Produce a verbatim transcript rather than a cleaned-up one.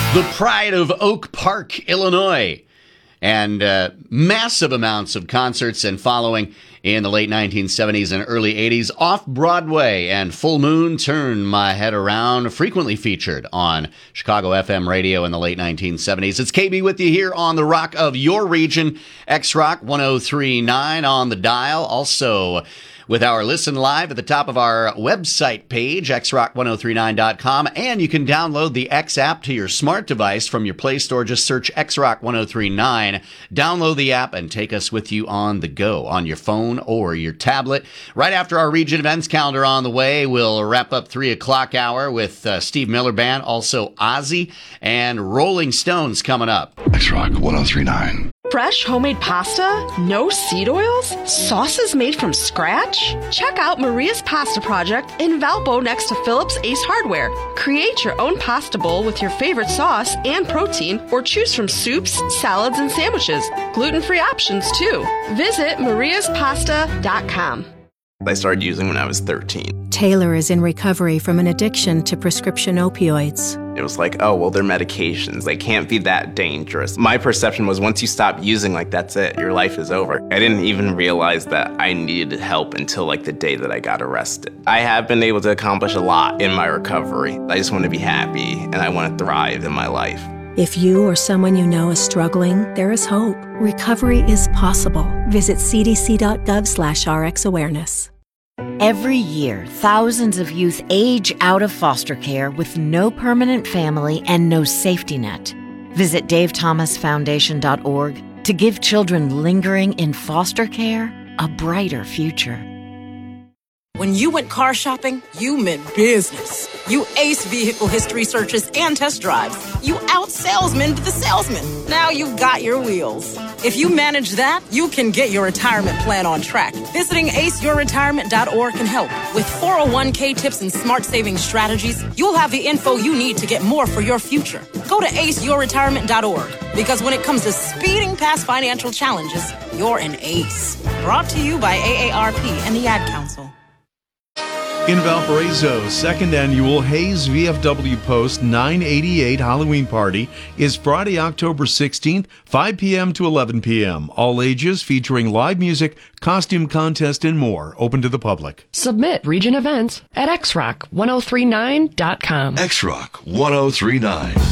The pride of Oak Park, Illinois, and uh, massive amounts of concerts and following in the late nineteen seventies and early eighties. Off-Broadway and Full Moon, Turn My Head Around, frequently featured on Chicago F M radio in the late nineteen seventies. It's K B with you here on the Rock of your region, X-Rock one oh three point nine on the dial. Also, with our Listen Live at the top of our website page, x rock one oh three nine dot com. And you can download the X app to your smart device from your Play Store. Just search X Rock one oh three point nine. Download the app and take us with you on the go, on your phone or your tablet. Right after our region events calendar on the way, we'll wrap up three o'clock hour with uh, Steve Miller Band, also Ozzy, and Rolling Stones coming up. X Rock one oh three point nine. Fresh homemade pasta? No seed oils? Sauces made from scratch? Check out Maria's Pasta Project in Valpo next to Phillips Ace Hardware. Create your own pasta bowl with your favorite sauce and protein, or choose from soups, salads, and sandwiches. Gluten-free options, too. Visit marias pasta dot com. I started using when I was thirteen. Taylor is in recovery from an addiction to prescription opioids. It was like, oh, well, they're medications. They can't be that dangerous. My perception was once you stop using, like, that's it. Your life is over. I didn't even realize that I needed help until, like, the day that I got arrested. I have been able to accomplish a lot in my recovery. I just want to be happy, and I want to thrive in my life. If you or someone you know is struggling, there is hope. Recovery is possible. Visit c d c dot gov slash r x awareness. Every year, thousands of youth age out of foster care with no permanent family and no safety net. Visit dave thomas foundation dot org to give children lingering in foster care a brighter future. When you went car shopping, you meant business. You aced vehicle history searches and test drives. You out-salesmaned the salesman. Now you've got your wheels. If you manage that, you can get your retirement plan on track. Visiting ace your retirement dot org can help. With four oh one k tips and smart savings strategies, you'll have the info you need to get more for your future. Go to ace your retirement dot org, because when it comes to speeding past financial challenges, you're an ace. Brought to you by A A R P and the Ad Council. In Valparaiso, second annual Hayes V F W Post nine eighty-eight Halloween Party is Friday, October sixteenth, five p.m. to eleven p.m. All ages, featuring live music, costume contest, and more. Open to the public. Submit region events at x rock one oh three nine dot com. X Rock one oh three point nine.